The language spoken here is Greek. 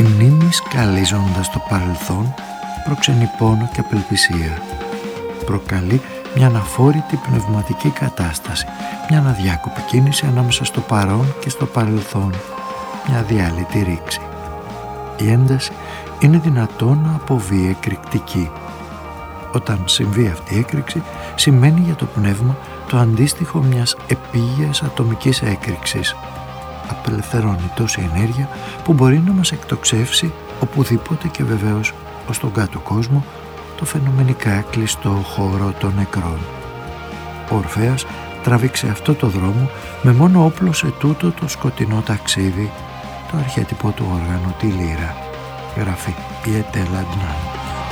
Η μνήμη σκαλίζοντας το παρελθόν προξενεί πόνο και απελπισία. Προκαλεί μια αναφόρητη πνευματική κατάσταση, μια αδιάκοπη κίνηση ανάμεσα στο παρόν και στο παρελθόν, μια αδιάλειπτη ρήξη. Η ένταση είναι δυνατόν να αποβεί εκρηκτική. Όταν συμβεί αυτή η έκρηξη, σημαίνει για το πνεύμα το αντίστοιχο μιας επίγειας ατομικής έκρηξης. Απελευθερώνει τόση ενέργεια που μπορεί να μας εκτοξεύσει οπουδήποτε και βεβαίως ως τον κάτω κόσμο, το φαινομενικά κλειστό χώρο των νεκρών. Ο Ορφέας τραβήξε αυτό το δρόμο με μόνο όπλο σε τούτο το σκοτεινό ταξίδι, το αρχέτυπο του όργανο, τη λύρα. Γράφει η Ετέλα Αντνάν.